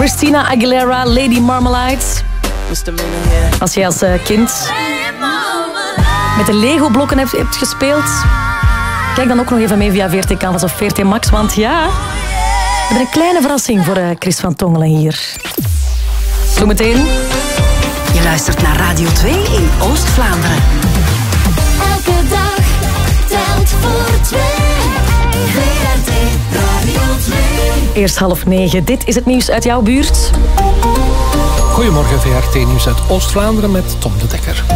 Christina Aguilera, Lady Marmalade. Als jij als kind met de Lego-blokken hebt gespeeld, kijk dan ook nog even mee via VRT Canvas of VRT Max, want ja, we hebben een kleine verrassing voor Chris van Tongelen hier. Zometeen. Je luistert naar Radio 2 in Oost-Vlaanderen. Elke dag telt voor 2. VRT Radio 2. Eerst 8:30. Dit is het nieuws uit jouw buurt. Goedemorgen, VRT-nieuws uit Oost-Vlaanderen met Tom de Dekker.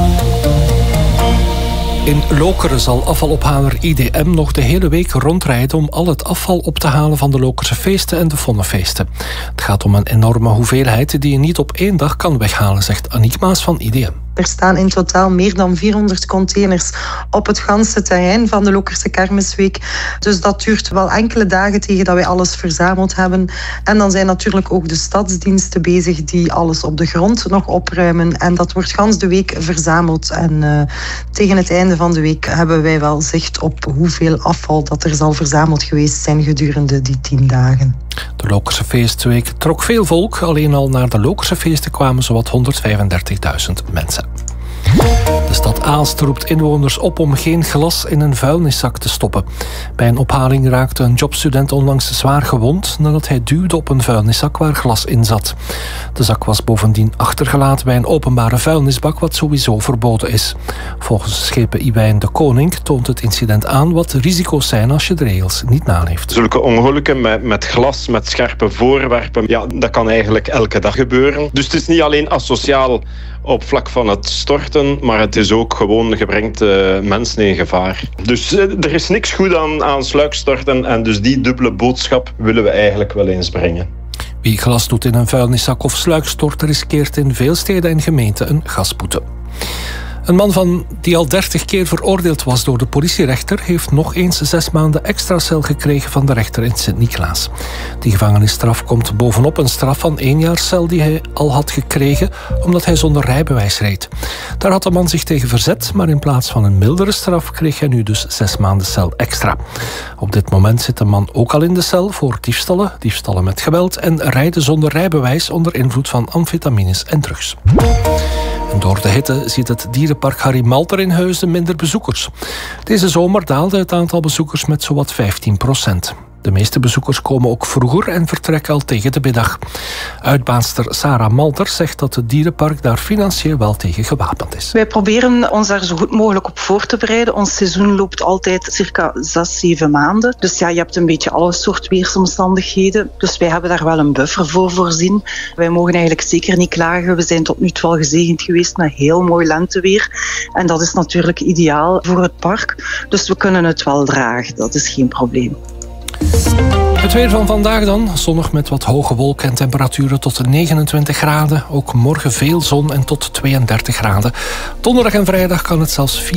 In Lokeren zal afvalophaler IDM nog de hele week rondrijden om al het afval op te halen van de Lokerse feesten en de Vonnefeesten. Het gaat om een enorme hoeveelheid die je niet op één dag kan weghalen, zegt Aniek Maas van IDM. Er staan in totaal meer dan 400 containers op het ganse terrein van de Lokerse Kermisweek. Dus dat duurt wel enkele dagen tegen dat wij alles verzameld hebben. En dan zijn natuurlijk ook de stadsdiensten bezig die alles op de grond nog opruimen. En dat wordt gans de week verzameld. En tegen het einde van de week hebben wij wel zicht op hoeveel afval dat er zal verzameld geweest zijn gedurende die 10 dagen. De Lokerse Feestweek trok veel volk. Alleen al naar de Lokerse feesten kwamen zowat 135.000 mensen. De stad Aalst roept inwoners op om geen glas in een vuilniszak te stoppen. Bij een ophaling raakte een jobstudent onlangs zwaar gewond nadat hij duwde op een vuilniszak waar glas in zat. De zak was bovendien achtergelaten bij een openbare vuilnisbak, wat sowieso verboden is. Volgens schepen Iwijn de Koning toont het incident aan wat de risico's zijn als je de regels niet naleeft. Zulke ongelukken met glas, met scherpe voorwerpen, ja, dat kan eigenlijk elke dag gebeuren. Dus het is niet alleen asociaal op vlak van het storten, maar het is ook gewoon, je brengt mensen in gevaar. Dus er is niks goed aan sluikstorten en dus die dubbele boodschap willen we eigenlijk wel eens brengen. Wie glas doet in een vuilniszak of sluikstort riskeert in veel steden en gemeenten een gasboete. Een man die al 30 keer veroordeeld was door de politierechter heeft nog eens 6 maanden extra cel gekregen van de rechter in Sint-Niklaas. Die gevangenisstraf komt bovenop een straf van 1 jaar cel die hij al had gekregen omdat hij zonder rijbewijs reed. Daar had de man zich tegen verzet, maar in plaats van een mildere straf kreeg hij nu dus 6 maanden cel extra. Op dit moment zit de man ook al in de cel voor diefstallen met geweld en rijden zonder rijbewijs onder invloed van amfetamines en drugs. En door de hitte ziet het dierenpark Harry Malter in Heusden minder bezoekers. Deze zomer daalde het aantal bezoekers met zowat 15%. De meeste bezoekers komen ook vroeger en vertrekken al tegen de middag. Uitbaanster Sarah Malter zegt dat het dierenpark daar financieel wel tegen gewapend is. Wij proberen ons daar zo goed mogelijk op voor te bereiden. Ons seizoen loopt altijd circa 6-7 maanden. Dus ja, je hebt een beetje alle soort weersomstandigheden. Dus wij hebben daar wel een buffer voor voorzien. Wij mogen eigenlijk zeker niet klagen. We zijn tot nu toe wel gezegend geweest met heel mooi lenteweer. En dat is natuurlijk ideaal voor het park. Dus we kunnen het wel dragen. Dat is geen probleem. Het weer van vandaag dan. Zonnig met wat hoge wolken en temperaturen tot 29 graden. Ook morgen veel zon en tot 32 graden. Donderdag en vrijdag kan het zelfs